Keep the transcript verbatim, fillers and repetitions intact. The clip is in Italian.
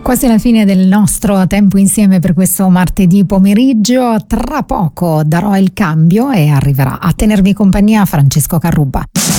Quasi alla fine del nostro tempo insieme per questo martedì pomeriggio. Tra poco darò il cambio e arriverà a tenervi compagnia Francesco Carrubba.